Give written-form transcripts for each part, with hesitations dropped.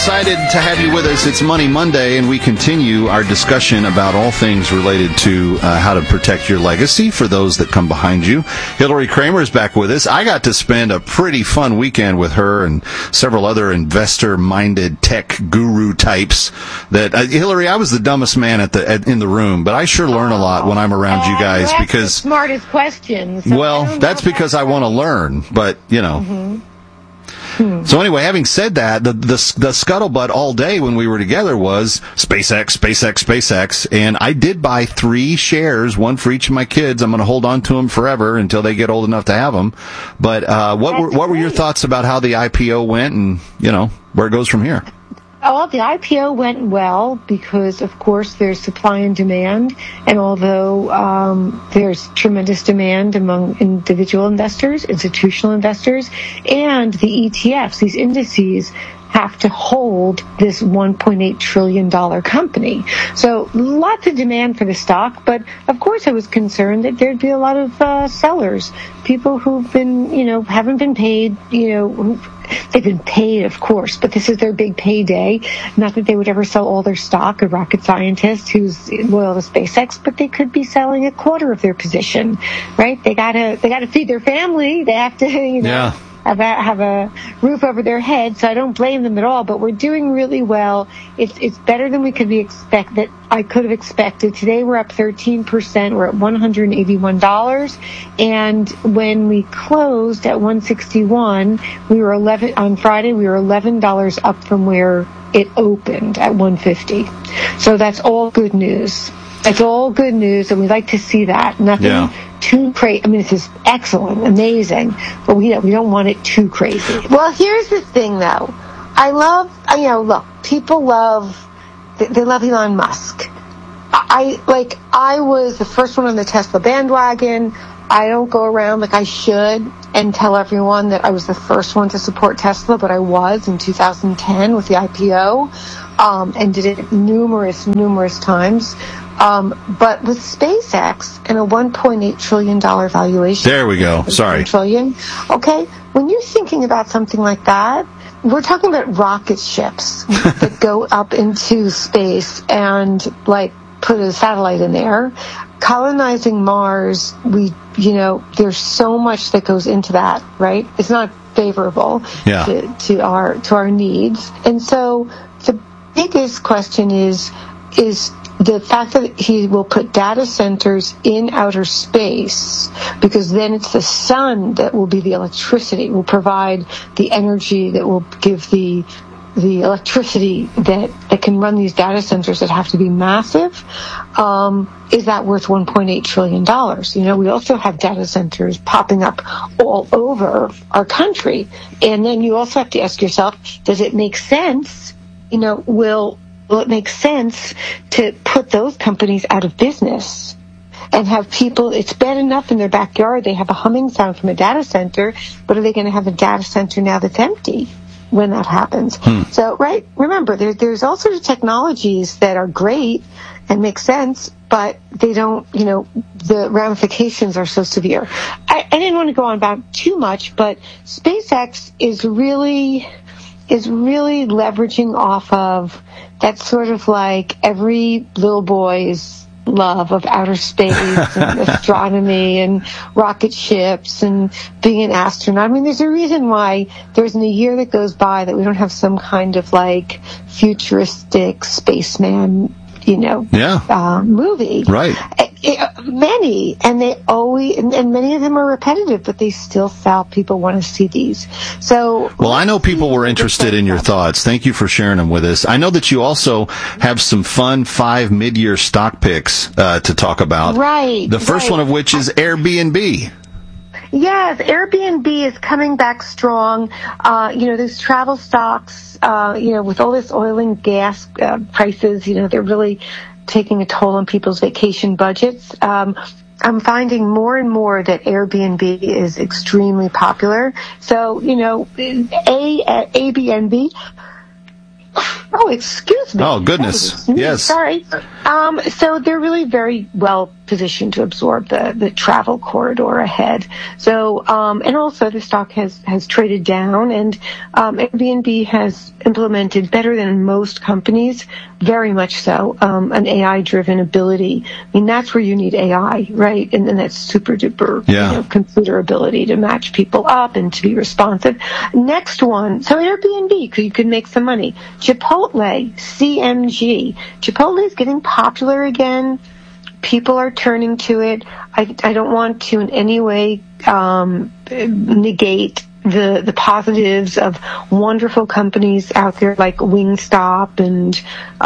excited to have you with us. It's Money Monday, and we continue our discussion about all things related to how to protect your legacy for those that come behind you. Hillary Kramer is back with us. I got to spend a pretty fun weekend with her and several other investor-minded tech guru types. Hillary, I was the dumbest man in the room, but I sure learn a lot when I'm around you guys because the smartest questions. Well, that's because I want to learn, but you know. Mm-hmm. So anyway, having said that, the scuttlebutt all day when we were together was SpaceX, and I did buy 3 shares, one for each of my kids. I'm going to hold on to them forever until they get old enough to have them. But what were your thoughts about how the IPO went, and where it goes from here? Oh, the IPO went well because, of course, there's supply and demand. And although there's tremendous demand among individual investors, institutional investors, and the ETFs, these indices have to hold this $1.8 trillion company. So lots of demand for the stock, but of course I was concerned that there'd be a lot of sellers, people who've been, haven't been paid, they've been paid, of course, but this is their big payday. Not that they would ever sell all their stock, a rocket scientist who's loyal to SpaceX, but they could be selling a quarter of their position, right? They gotta feed their family. They have to, have a roof over their head, so I don't blame them at all. But we're doing really well. It's better than I could have expected. Today we're up 13%. We're at $181, and when we closed at 161, we were on Friday. We were $11 up from where it opened at 150. So that's all good news. It's all good news, and we like to see that. Nothing too crazy. I mean, this is excellent, amazing, but we don't want it too crazy. Well, here's the thing, though. People love Elon Musk. I was the first one on the Tesla bandwagon. I don't go around like I should and tell everyone that I was the first one to support Tesla, but I was in 2010 with the IPO, and did it numerous times. But with SpaceX and a $1.8 trillion valuation. There we go. Sorry. Trillion. Okay. When you're thinking about something like that, we're talking about rocket ships that go up into space and put a satellite in there. Colonizing Mars, there's so much that goes into that, right? It's not favorable to our needs. And so the biggest question is the fact that he will put data centers in outer space, because then it's the sun that will be the electricity, will provide the energy that will give the electricity that can run these data centers that have to be massive. Is that worth $1.8 trillion? We also have data centers popping up all over our country. And then you also have to ask yourself, does it make sense? Will it make sense to put those companies out of business and have people, it's bad enough in their backyard, they have a humming sound from a data center, but are they going to have a data center now that's empty when that happens? So, right, remember, there's all sorts of technologies that are great and make sense, but they don't, the ramifications are so severe. I didn't want to go on about too much, but SpaceX is really leveraging off of that sort of every little boy's love of outer space and astronomy and rocket ships and being an astronaut. I mean, there's a reason why there isn't a year that goes by that we don't have some kind of futuristic spaceman, movie. Right. Many, and they always, and many of them are repetitive, but they still sell. People want to see these. So, well, I know people were interested in your thoughts. Thank you for sharing them with us. I know that you also have some fun 5 mid-year stock picks to talk about. Right. The first one of which is Airbnb. Yes, Airbnb is coming back strong. Those travel stocks, with all this oil and gas prices, they're really taking a toll on people's vacation budgets. I'm finding more and more that Airbnb is extremely popular. So, Airbnb. Oh, excuse me. Oh, goodness. Yes. Sorry. So they're really very well positioned to absorb the travel corridor ahead. So, and also the stock has traded down, and Airbnb has implemented better than most companies, very much so, an AI-driven ability. I mean, that's where you need AI, right? And then that's super duper, computer ability to match people up and to be responsive. Next one, so Airbnb, you could make some money. Chipotle, CMG. Chipotle is getting popular again. People are turning to it. I don't want to in any way negate the positives of wonderful companies out there like Wingstop and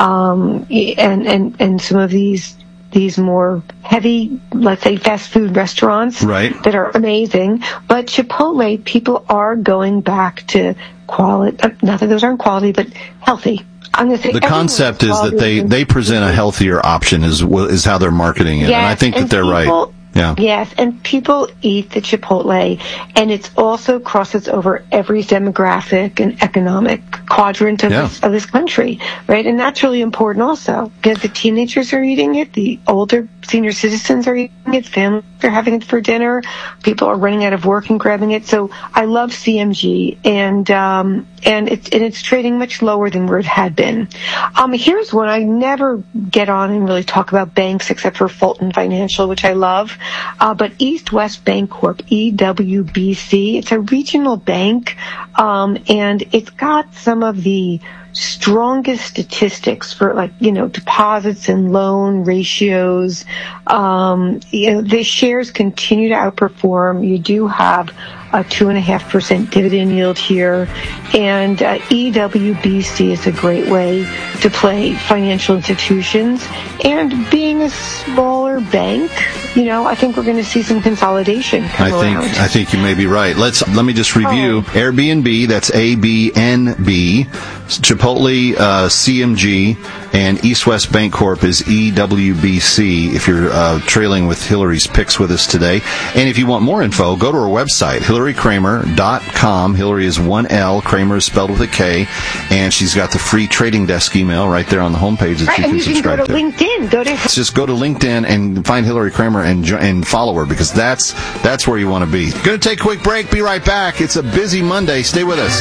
some of these more heavy, let's say, fast food restaurants that are amazing. But Chipotle, people are going back to quality. Not that those aren't quality, but healthy. The concept is that they present a healthier option is how they're marketing it, and I think that they're right. Yeah. Yes, and people eat the Chipotle, and it also crosses over every demographic and economic quadrant of this country, right? And that's really important also, because the teenagers are eating it, the older senior citizens are eating it, families are having it for dinner, people are running out of work and grabbing it. So I love CMG, and it's trading much lower than where it had been. Here's one I never get on and really talk about banks except for Fulton Financial, which I love. But East West Bancorp, EWBC, it's a regional bank, and it's got some of the strongest statistics for deposits and loan ratios. The shares continue to outperform. You do have a 2.5% dividend yield here, and EWBC is a great way to play financial institutions. And being a smaller bank, I think we're going to see some consolidation come around. I think you may be right. Let me just review. Airbnb, that's ABNB, Chipotle, CMG, and East West Bancorp is EWBC, if you're trailing with Hillary's picks with us today. And if you want more info, go to our website, HillaryKramer.com. Hillary is one L, Kramer is spelled with a K, and she's got the free trading desk email right there on the homepage that you can subscribe to. And you can go to LinkedIn. Just go to LinkedIn and find Hillary Kramer and follow her, because that's where you want to be. Going to take a quick break. Be right back. It's a busy Monday. Stay with us.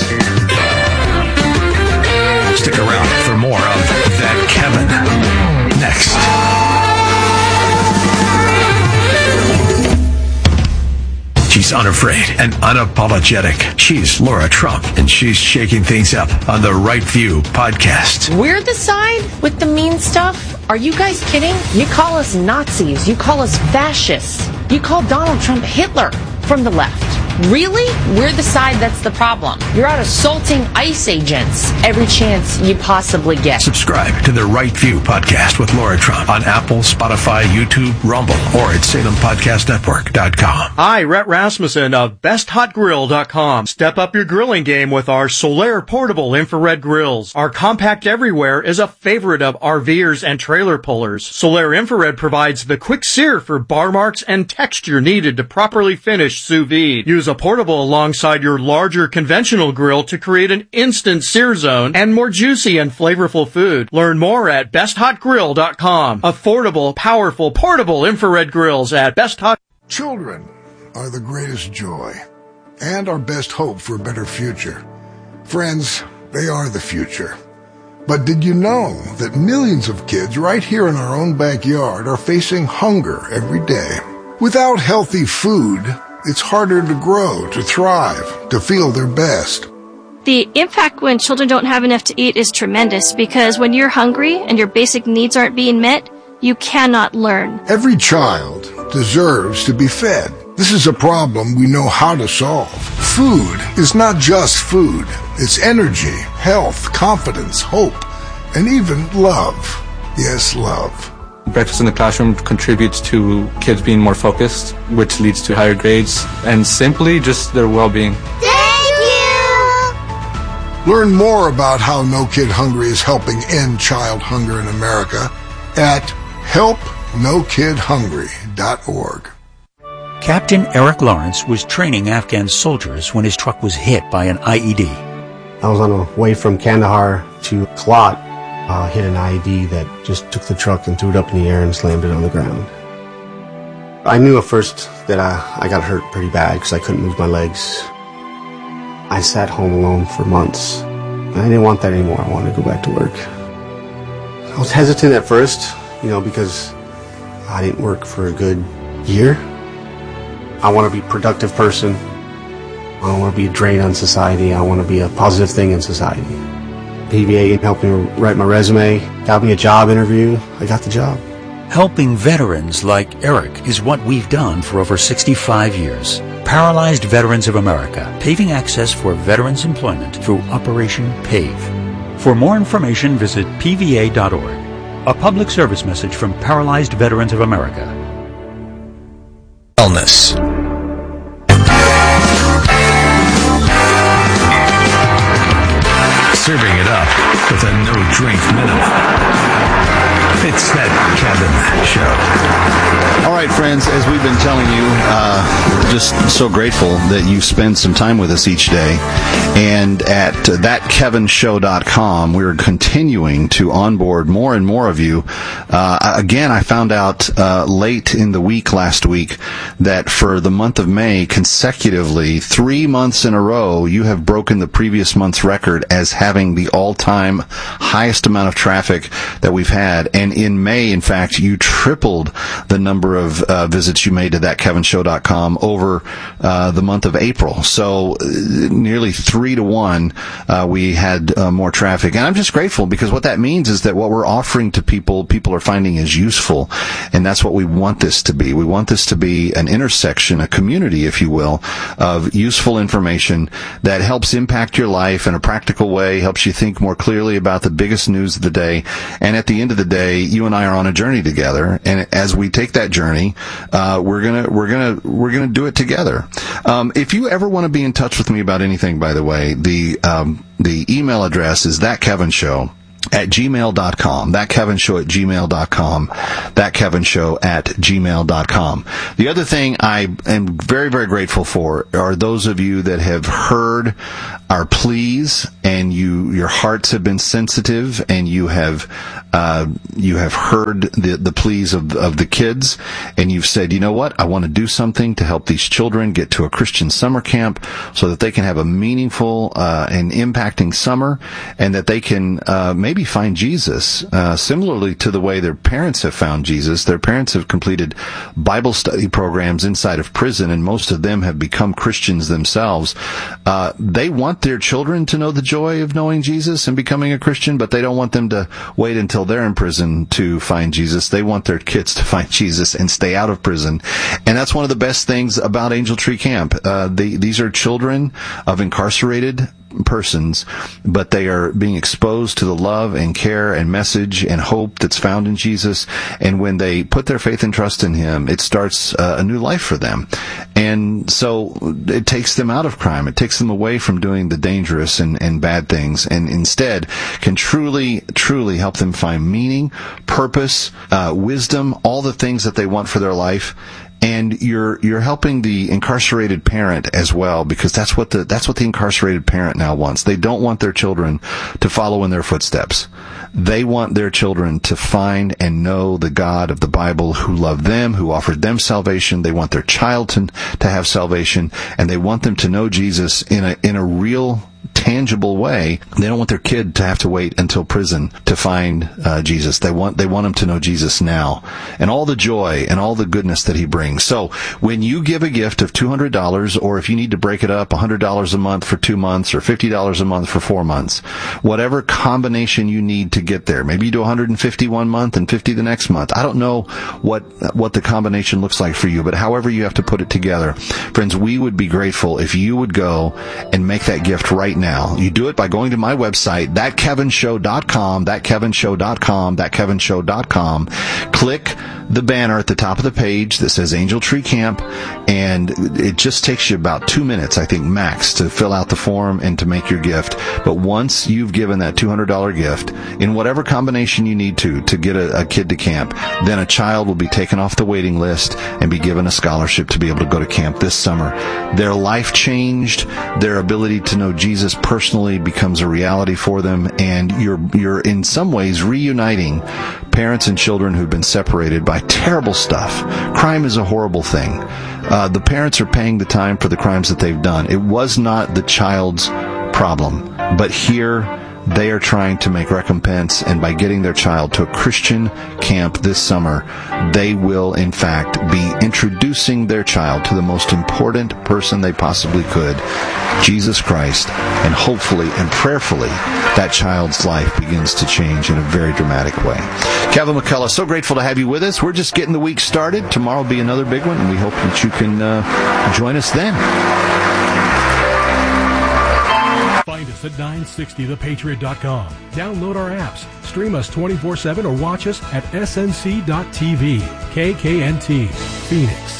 Stick around for more of That Kevin next. She's unafraid and unapologetic. She's Laura Trump, and she's shaking things up on the Right View podcast. We're the side with the mean stuff? Are you guys kidding? You call us Nazis. You call us fascists. You call Donald Trump Hitler from the left. Really? We're the side that's the problem. You're out assaulting ICE agents every chance you possibly get. Subscribe to the Right View podcast with Laura Trump on Apple, Spotify, YouTube, Rumble, or at SalemPodcastNetwork.com. Hi, Rhett Rasmussen of BestHotGrill.com. Step up your grilling game with our Solaire portable infrared grills. Our compact everywhere is a favorite of RVers and trailer pullers. Solaire infrared provides the quick sear for bar marks and texture needed to properly finish sous vide. Use a portable alongside your larger conventional grill to create an instant sear zone and more juicy and flavorful food. Learn more at BestHotGrill.com. Affordable, powerful, portable infrared grills at BestHot. Children are the greatest joy and our best hope for a better future. Friends, they are the future. But did you know that millions of kids right here in our own backyard are facing hunger every day? Without healthy food, it's harder to grow, to thrive, to feel their best. The impact when children don't have enough to eat is tremendous, because when you're hungry and your basic needs aren't being met, you cannot learn. Every child deserves to be fed. This is a problem we know how to solve. Food is not just food. It's energy, health, confidence, hope, and even love. Yes, love. Breakfast in the classroom contributes to kids being more focused, which leads to higher grades, and simply just their well-being. Thank you! Learn more about how No Kid Hungry is helping end child hunger in America at helpnokidhungry.org. Captain Eric Lawrence was training Afghan soldiers when his truck was hit by an IED. I was on the way from Kandahar to Kalat. Hit an IED that just took the truck and threw it up in the air and slammed it on the ground. I knew at first that I got hurt pretty bad because I couldn't move my legs. I sat home alone for months. And I didn't want that anymore. I wanted to go back to work. I was hesitant at first, because I didn't work for a good year. I want to be a productive person. I don't want to be a drain on society. I want to be a positive thing in society. PVA helped me write my resume, got me a job interview. I got the job. Helping veterans like Eric is what we've done for over 65 years. Paralyzed Veterans of America, paving access for veterans' employment through Operation PAVE. For more information, visit pva.org. A public service message from Paralyzed Veterans of America. Wellness. Serving it up with a no-drink minimum. It's that Kevin Show. All right, friends, as we've been telling you, just so grateful that you spend some time with us each day. And at thatkevinshow.com, we're continuing to onboard more and more of you. Again, I found out late in the week last week that for the month of May, consecutively, 3 months in a row, you have broken the previous month's record as having the all-time highest amount of traffic that we've had. And in May, in fact, you tripled the number of visits you made to thatkevinshow.com over the month of April. So nearly 3 to 1, we had more traffic. And I'm just grateful because what that means is that what we're offering to people are finding is useful. And that's what we want this to be. We want this to be an intersection, a community, if you will, of useful information that helps impact your life in a practical way, helps you think more clearly about the biggest news of the day. And at the end of the day, you and I are on a journey together. And as we take that journey, we're gonna do it together. If you ever want to be in touch with me about anything, by the way, the email address is thatkevinshow@gmail.com. thatkevinshow@gmail.com. thatkevinshow@gmail.com. The other thing I am very, very grateful for are those of you that have heard our pleas and your hearts have been sensitive and you have heard the pleas of the kids and you've said, you know what, I want to do something to help these children get to a Christian summer camp so that they can have a meaningful and impacting summer and that they can maybe find Jesus, similarly to the way their parents have found Jesus. Their parents have completed Bible study programs inside of prison, and most of them have become Christians themselves. They want their children to know the joy of knowing Jesus and becoming a Christian, but they don't want them to wait until they're in prison to find Jesus. They want their kids to find Jesus and stay out of prison. And that's one of the best things about Angel Tree Camp. These are children of incarcerated persons, but they are being exposed to the love and care and message and hope that's found in Jesus. And when they put their faith and trust in Him, it starts a new life for them. And so it takes them out of crime. It takes them away from doing the dangerous and bad things, and instead can truly, truly help them find meaning, purpose, wisdom, all the things that they want for their life. And you're helping the incarcerated parent as well, because that's what the incarcerated parent now wants. They don't want their children to follow in their footsteps. They want their children to find and know the God of the Bible who loved them, who offered them salvation. They want their child to have salvation, and they want them to know Jesus in a real, tangible way. They don't want their kid to have to wait until prison to find Jesus. They want him to know Jesus now, and all the joy and all the goodness that He brings. So when you give a gift of $200, or if you need to break it up, $100 a month for 2 months, or $50 a month for 4 months, whatever combination you need to get there. Maybe you do $150 one month and $50 the next month. I don't know what the combination looks like for you, but however you have to put it together, friends, we would be grateful if you would go and make that gift right now. You do it by going to my website, thatkevinshow.com, thatkevinshow.com, thatkevinshow.com. Click the banner at the top of the page that says Angel Tree Camp, and it just takes you about 2 minutes, I think, max, to fill out the form and to make your gift. But once you've given that $200 gift, in whatever combination you need to get a kid to camp, then a child will be taken off the waiting list and be given a scholarship to be able to go to camp this summer. Their life changed, their ability to know Jesus personally becomes a reality for them, and you're in some ways reuniting parents and children who've been separated by terrible stuff. Crime is a horrible thing. The parents are paying the time for the crimes that they've done. It was not the child's problem, but here they are trying to make recompense, and by getting their child to a Christian camp this summer, they will, in fact, be introducing their child to the most important person they possibly could, Jesus Christ, and hopefully and prayerfully that child's life begins to change in a very dramatic way. Kevin McCullough, so grateful to have you with us. We're just getting the week started. Tomorrow will be another big one, and we hope that you can join us then. Find us at 960thepatriot.com. Download our apps, stream us 24/7, or watch us at snc.tv. KKNT, Phoenix.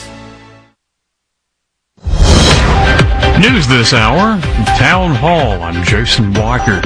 News this hour, Town Hall. I'm Jason Blocker.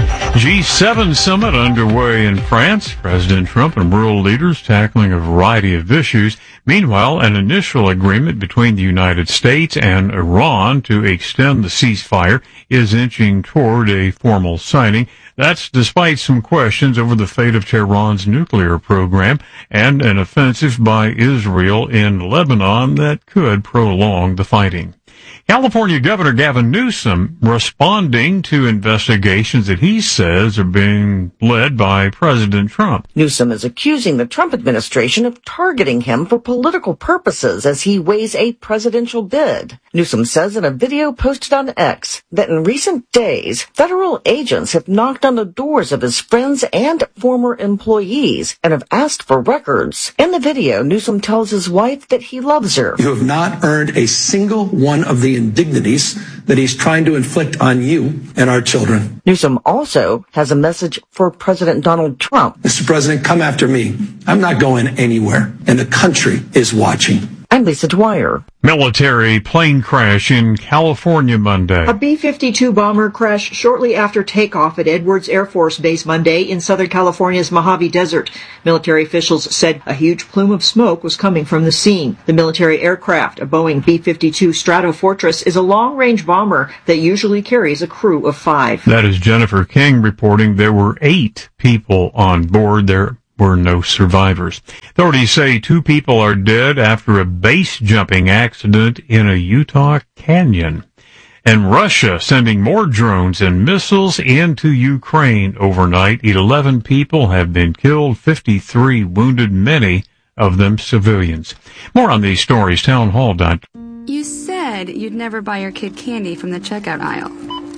G7 summit underway in France. President Trump and world leaders tackling a variety of issues. Meanwhile, an initial agreement between the United States and Iran to extend the ceasefire is inching toward a formal signing. That's despite some questions over the fate of Tehran's nuclear program and an offensive by Israel in Lebanon that could prolong the fighting. California Governor Gavin Newsom responding to investigations that he says are being led by President Trump. Newsom is accusing the Trump administration of targeting him for political purposes as he weighs a presidential bid. Newsom says in a video posted on X that in recent days, federal agents have knocked on the doors of his friends and former employees and have asked for records. In the video, Newsom tells his wife that he loves her. You have not earned a single one of the indignities that he's trying to inflict on you and our children. Newsom also has a message for President Donald Trump. Mr. President, come after me. I'm not going anywhere, and the country is watching. I'm Lisa Dwyer. Military plane crash in California Monday. A B-52 bomber crashed shortly after takeoff at Edwards Air Force Base Monday in Southern California's Mojave Desert. Military officials said a huge plume of smoke was coming from the scene. The military aircraft, a Boeing B-52 Stratofortress, is a long-range bomber that usually carries a crew of 5. That is Jennifer King reporting there were 8 people on board. There were no survivors. Authorities say 2 people are dead after a base jumping accident in a Utah canyon. And Russia sending more drones and missiles into Ukraine overnight. 11 people have been killed, 53 wounded, many of them civilians. More on these stories, townhall.com. You said you'd never buy your kid candy from the checkout aisle.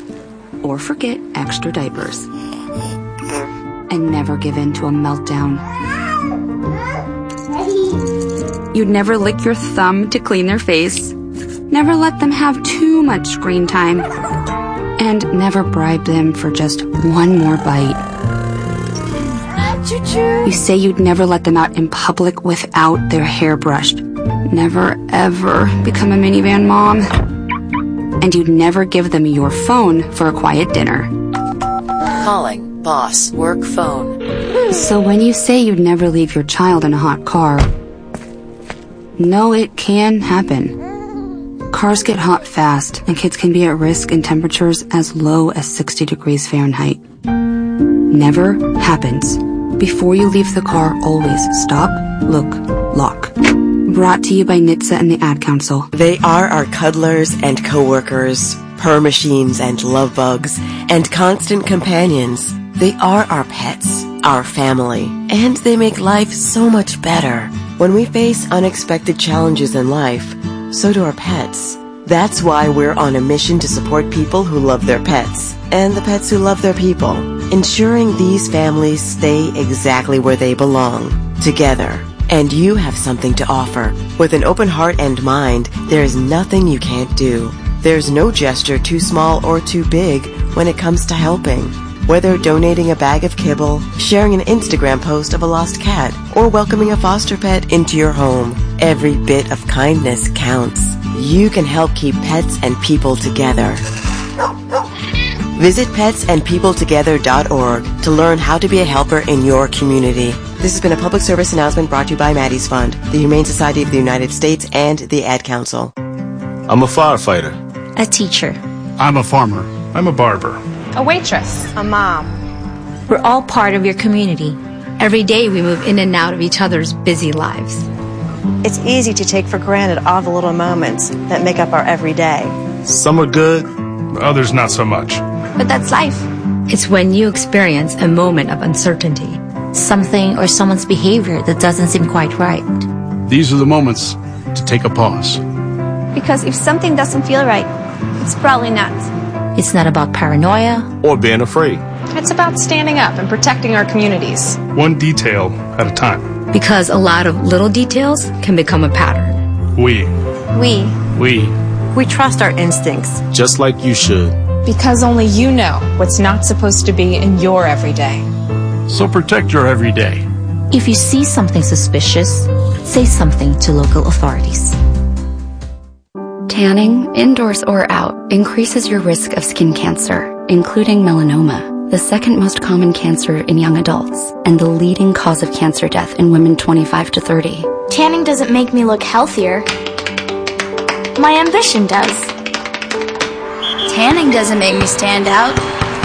Or forget extra diapers. And never give in to a meltdown. You'd never lick your thumb to clean their face. Never let them have too much screen time. And never bribe them for just one more bite. You say you'd never let them out in public without their hair brushed. Never, ever become a minivan mom. And you'd never give them your phone for a quiet dinner. Calling. Boss, work phone. So when you say you'd never leave your child in a hot car, no, it can happen. Cars get hot fast, and kids can be at risk in temperatures as low as 60 degrees Fahrenheit. Never happens. Before you leave the car, always stop, look, lock. Brought to you by NHTSA and the Ad Council. They are our cuddlers and co-workers, purr machines and love bugs, and constant companions. They are our pets, our family, and they make life so much better. When we face unexpected challenges in life, so do our pets. That's why we're on a mission to support people who love their pets, and the pets who love their people, ensuring these families stay exactly where they belong, together. And you have something to offer. With an open heart and mind, there is nothing you can't do. There's no gesture too small or too big when it comes to helping. Whether donating a bag of kibble, sharing an Instagram post of a lost cat, or welcoming a foster pet into your home, every bit of kindness counts. You can help keep pets and people together. Visit petsandpeopletogether.org to learn how to be a helper in your community. This has been a public service announcement brought to you by Maddie's Fund, the Humane Society of the United States, and the Ad Council. I'm a firefighter. A teacher. I'm a farmer. I'm a barber. a waitress, a mom. We're all part of your community. Every day we move in and out of each other's busy lives. It's easy to take for granted all the little moments that make up our everyday. Some are good, others not so much. But that's life. It's when you experience a moment of uncertainty. Something or someone's behavior that doesn't seem quite right. These are the moments to take a pause. Because if something doesn't feel right, it's probably not. It's not about paranoia or being afraid. It's about standing up and protecting our communities. One detail at a time. Because a lot of little details can become a pattern. We trust our instincts. Just like you should. Because only you know what's not supposed to be in your everyday. So protect your everyday. If you see something suspicious, say something to local authorities. Tanning, indoors or out, increases your risk of skin cancer, including melanoma, the second most common cancer in young adults, and the leading cause of cancer death in women 25 to 30. Tanning doesn't make me look healthier. My ambition does. Tanning doesn't make me stand out.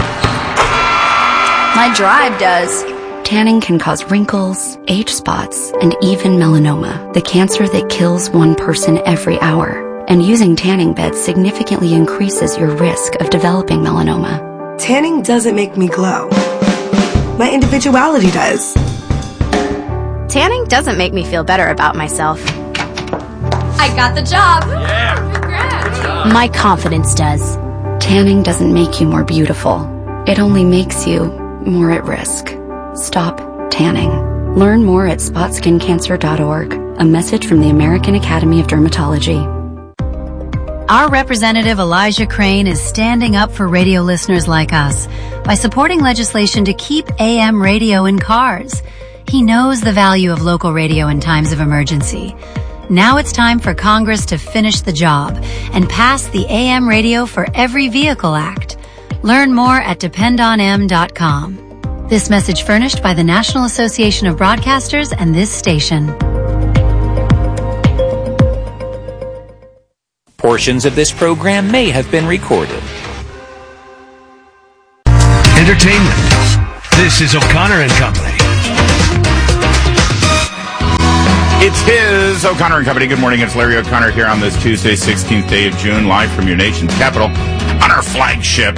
My drive does. Tanning can cause wrinkles, age spots, and even melanoma, the cancer that kills one person every hour. And using tanning beds significantly increases your risk of developing melanoma. Tanning doesn't make me glow. My individuality does. Tanning doesn't make me feel better about myself. I got the job. Yeah. Congrats. My confidence does. Tanning doesn't make you more beautiful. It only makes you more at risk. Stop tanning. Learn more at spotskincancer.org. A message from the American Academy of Dermatology. Our representative Elijah Crane is standing up for radio listeners like us by supporting legislation to keep AM radio in cars. He knows the value of local radio in times of emergency. Now it's time for Congress to finish the job and pass the AM Radio for Every Vehicle Act. Learn more at dependonm.com. This message furnished by the National Association of Broadcasters and this station. Portions of this program may have been recorded. Entertainment. This is O'Connor and Company. It's his O'Connor and Company. Good morning. It's Larry O'Connor here on this Tuesday, 16th day of June, live from your nation's capital on our flagship,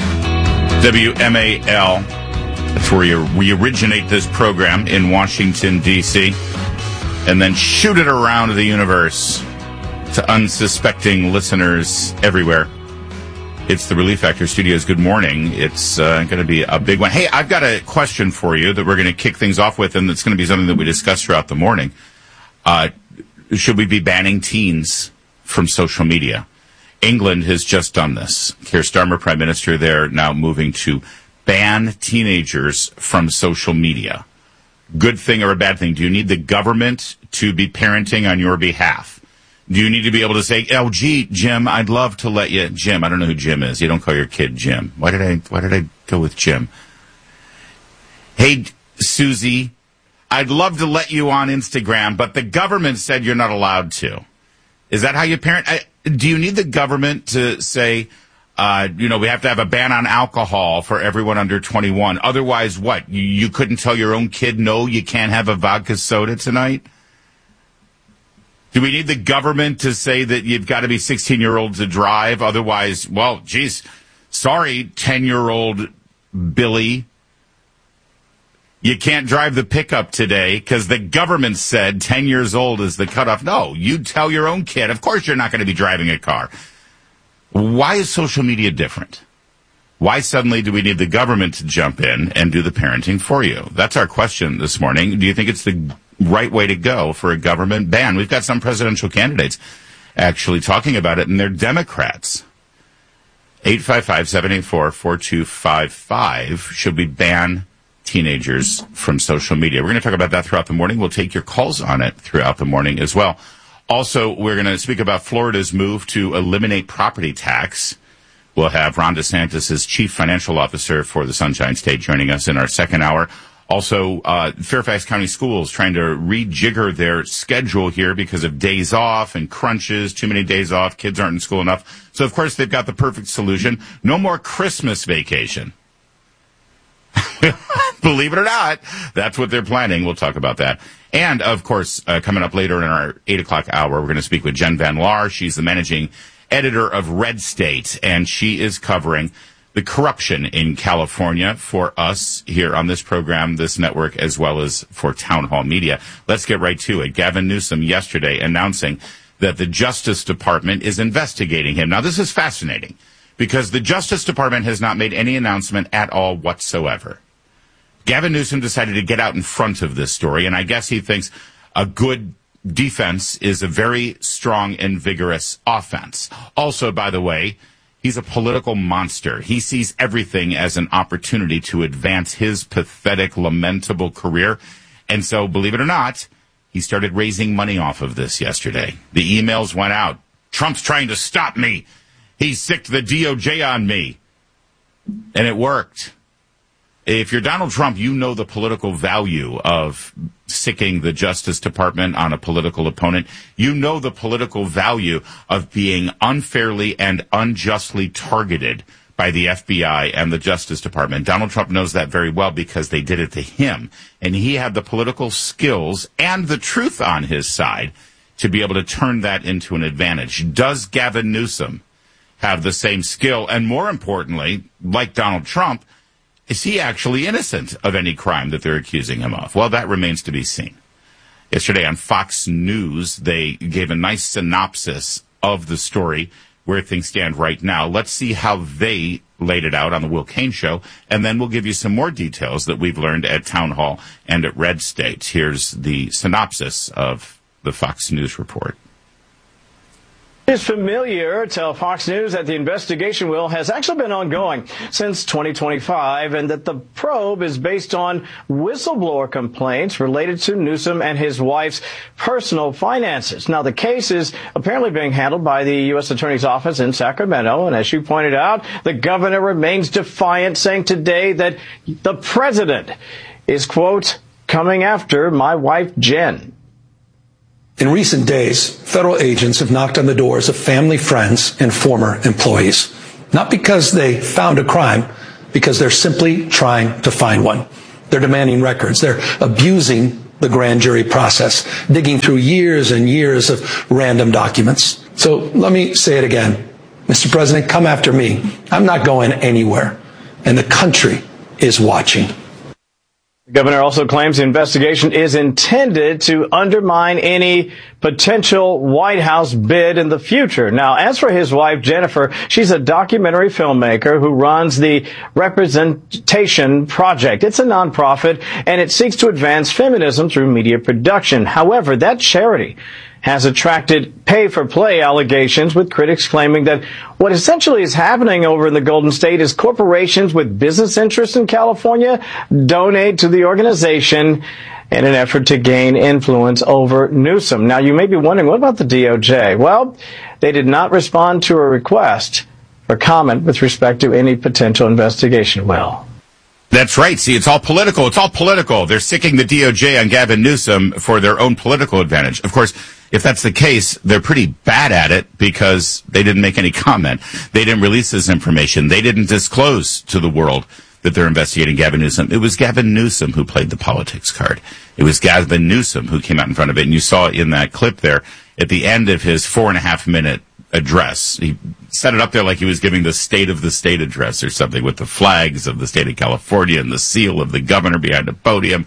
WMAL. That's where we originate this program in Washington, D.C., and then shoot it around the universe to unsuspecting listeners everywhere. It's the Relief Factor Studios. Good morning. It's going to be a big one. Hey, I've got a question for you that we're going to kick things off with, and it's going to be something that we discuss throughout the morning. Should we be banning teens from social media? England has just done this. Keir Starmer, Prime Minister there, now moving to ban teenagers from social media. Good thing or a bad thing? Do you need the government to be parenting on your behalf? Do you need to be able to say, oh, gee, Jim, I'd love to let you... Jim, I don't know who Jim is. You don't call your kid Jim. Why did I go with Jim? Hey, Susie, I'd love to let you on Instagram, but the government said you're not allowed to. Is that how you parent? Do you need the government to say, we have to have a ban on alcohol for everyone under 21? Otherwise, what? You couldn't tell your own kid, no, you can't have a vodka soda tonight? Do we need the government to say that you've got to be 16-year-old to drive? Otherwise, well, geez, sorry, 10-year-old Billy, you can't drive the pickup today because the government said 10 years old is the cutoff. No, you tell your own kid, of course you're not going to be driving a car. Why is social media different? Why suddenly do we need the government to jump in and do the parenting for you? That's our question this morning. Do you think it's the right way to go for a government ban? We've got some presidential candidates actually talking about it, and they're Democrats. 855-784-4255. Should we ban teenagers from social media? We're going to talk about that throughout the morning. We'll take your calls on it throughout the morning as well. Also, we're going to speak about Florida's move to eliminate property tax. We'll have Ron DeSantis' chief financial officer for the Sunshine State joining us in our second hour. Also, Fairfax County Schools trying to rejigger their schedule here because of days off and crunches, too many days off, kids aren't in school enough. So, of course, they've got the perfect solution. No more Christmas vacation. Believe it or not, that's what they're planning. We'll talk about that. And, of course, coming up later in our 8 o'clock hour, we're going to speak with Jen Van Laar. She's the managing editor of Red State, and she is covering the corruption in California for us here on this program, this network, as well as for Town Hall Media. Let's get right to it. Gavin Newsom yesterday announcing that the Justice Department is investigating him. Now, this is fascinating because the Justice Department has not made any announcement at all whatsoever. Gavin Newsom decided to get out in front of this story, and I guess he thinks a good defense is a very strong and vigorous offense. Also, by the way, he's a political monster. He sees everything as an opportunity to advance his pathetic, lamentable career. And so, believe it or not, he started raising money off of this yesterday. The emails went out. Trump's trying to stop me. He sicked the DOJ on me. And it worked. If you're Donald Trump, you know the political value of sicking the Justice Department on a political opponent. You know the political value of being unfairly and unjustly targeted by the FBI and the Justice Department. Donald Trump knows that very well because they did it to him. And he had the political skills and the truth on his side to be able to turn that into an advantage. Does Gavin Newsom have the same skill? And more importantly, like Donald Trump, is he actually innocent of any crime that they're accusing him of? Well, that remains to be seen. Yesterday on Fox News, they gave a nice synopsis of the story, where things stand right now. Let's see how they laid it out on the Will Cain Show, and then we'll give you some more details that we've learned at Town Hall and at Red State. Here's the synopsis of the Fox News report. It's familiar to Fox News that the investigation, Will, has actually been ongoing since 2025 and that the probe is based on whistleblower complaints related to Newsom and his wife's personal finances. Now, the case is apparently being handled by the U.S. Attorney's Office in Sacramento, and as you pointed out, the governor remains defiant, saying today that the president is, quote, coming after my wife, Jen. In recent days, federal agents have knocked on the doors of family, friends, and former employees. Not because they found a crime, because they're simply trying to find one. They're demanding records. They're abusing the grand jury process, digging through years and years of random documents. So let me say it again. Mr. President, come after me. I'm not going anywhere. And the country is watching. The governor also claims the investigation is intended to undermine any potential White House bid in the future. Now, as for his wife, Jennifer, she's a documentary filmmaker who runs the Representation Project. It's a nonprofit, and it seeks to advance feminism through media production. However, that charity has attracted pay-for-play allegations, with critics claiming that what essentially is happening over in the Golden State is corporations with business interests in California donate to the organization in an effort to gain influence over Newsom. Now, you may be wondering, what about the DOJ? Well, they did not respond to a request for comment with respect to any potential investigation. Well, that's right. See, it's all political. It's all political. They're sicking the DOJ on Gavin Newsom for their own political advantage. Of course, if that's the case, they're pretty bad at it because they didn't make any comment. They didn't release this information. They didn't disclose to the world that they're investigating Gavin Newsom. It was Gavin Newsom who played the politics card. It was Gavin Newsom who came out in front of it. And you saw in that clip there, at the end of his 4.5-minute address, he set it up there like he was giving the State of the State address or something, with the flags of the state of California and the seal of the governor behind the podium.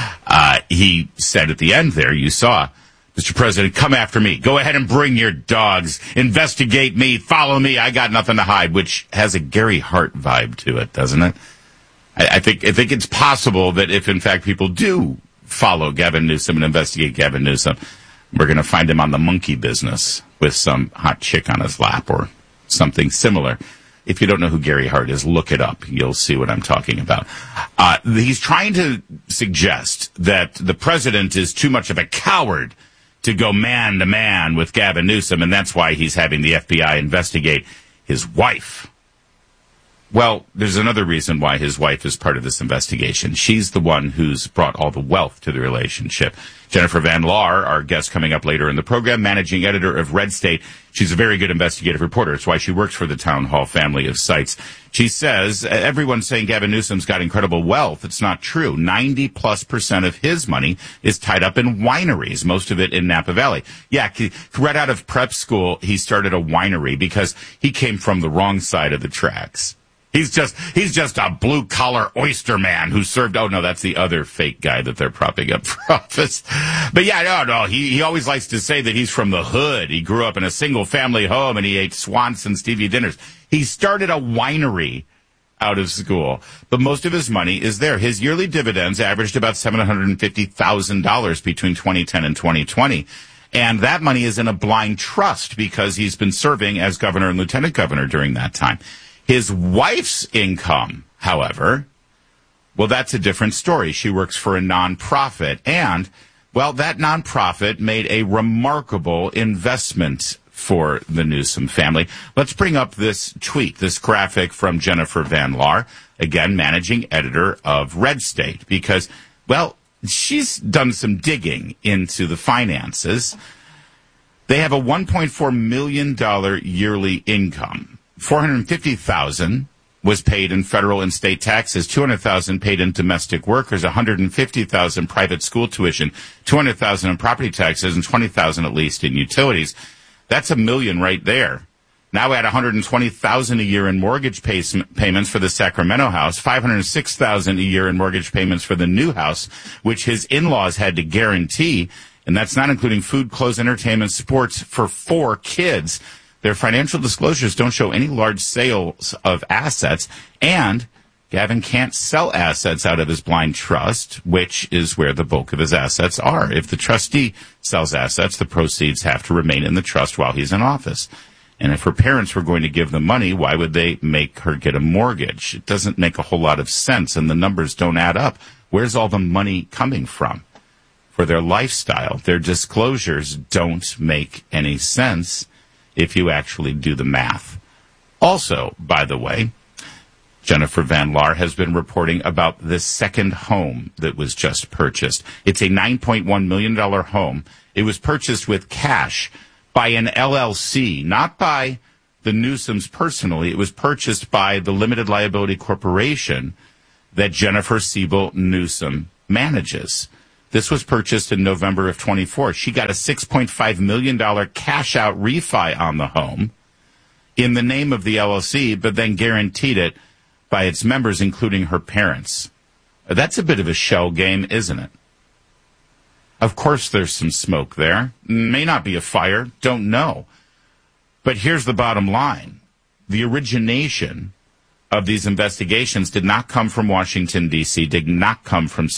He said at the end there, you saw, Mr. President, come after me. Go ahead and bring your dogs. Investigate me. Follow me. I got nothing to hide, which has a Gary Hart vibe to it, doesn't it? I think it's possible that if, in fact, people do follow Gavin Newsom and investigate Gavin Newsom, we're going to find him on the monkey business with some hot chick on his lap or something similar. If you don't know who Gary Hart is, look it up. You'll see what I'm talking about. He's trying to suggest that the president is too much of a coward to go man to man with Gavin Newsom, and that's why he's having the FBI investigate his wife. Well, there's another reason why his wife is part of this investigation. She's the one who's brought all the wealth to the relationship. Jennifer Van Laar, our guest coming up later in the program, managing editor of Red State. She's a very good investigative reporter. It's why she works for the Town Hall family of sites. She says, everyone's saying Gavin Newsom's got incredible wealth. It's not true. 90+% of his money is tied up in wineries, most of it in Napa Valley. Yeah, right out of prep school, he started a winery because he came from the wrong side of the tracks. He's just a blue-collar oyster man who served, oh no, that's the other fake guy that they're propping up for office. But yeah, no, he always likes to say that he's from the hood. He grew up in a single-family home and he ate Swanson's TV dinners. He started a winery out of school, but most of his money is there. His yearly dividends averaged about $750,000 between 2010 and 2020. And that money is in a blind trust because he's been serving as governor and lieutenant governor during that time. His wife's income, however, well, that's a different story. She works for a nonprofit, and, well, that nonprofit made a remarkable investment for the Newsom family. Let's bring up this tweet, this graphic from Jennifer Van Laar, again, managing editor of Red State, because, well, she's done some digging into the finances. They have a $1.4 million yearly income. $450,000 was paid in federal and state taxes, $200,000 paid in domestic workers, $150,000 private school tuition, $200,000 in property taxes, and $20,000 at least in utilities. That's $1 million right there. Now add $120,000 a year in mortgage payments for the Sacramento house, $506,000 a year in mortgage payments for the new house, which his in-laws had to guarantee, and that's not including food, clothes, entertainment, sports for 4 kids. Their financial disclosures don't show any large sales of assets, and Gavin can't sell assets out of his blind trust, which is where the bulk of his assets are. If the trustee sells assets, the proceeds have to remain in the trust while he's in office. And if her parents were going to give the money, why would they make her get a mortgage? It doesn't make a whole lot of sense, and the numbers don't add up. Where's all the money coming from? For their lifestyle, their disclosures don't make any sense if you actually do the math. Also, by the way, Jennifer Van Laar has been reporting about this second home that was just purchased. It's a $9.1 million home. It was purchased with cash by an LLC, not by the Newsoms personally. It was purchased by the Limited Liability Corporation that Jennifer Siebel Newsom manages. This was purchased in November of 24. She got a $6.5 million cash-out refi on the home in the name of the LLC, but then guaranteed it by its members, including her parents. That's a bit of a shell game, isn't it? Of course there's some smoke there. May not be a fire, don't know. But here's the bottom line. The origination of these investigations did not come from Washington, D.C., did not come from